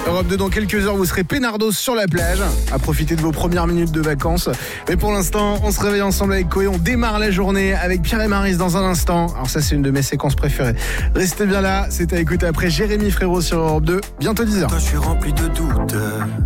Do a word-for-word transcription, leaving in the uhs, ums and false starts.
Europe deux, dans quelques heures, vous serez peinardos sur la plage à profiter de vos premières minutes de vacances. Mais pour l'instant, on se réveille ensemble avec Koé. On démarre la journée avec Pierre et Maryse dans un instant. Alors ça, c'est une de mes séquences préférées. Restez bien là, c'est à écouter après Jérémy Frérot sur Europe deux. Bientôt dix heures. Toi, je suis rempli de doutes.